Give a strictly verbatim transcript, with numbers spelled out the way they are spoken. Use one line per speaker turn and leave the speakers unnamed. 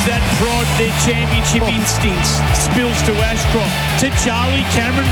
that pride, their championship instincts. Spills to Ashcroft, to Charlie Cameron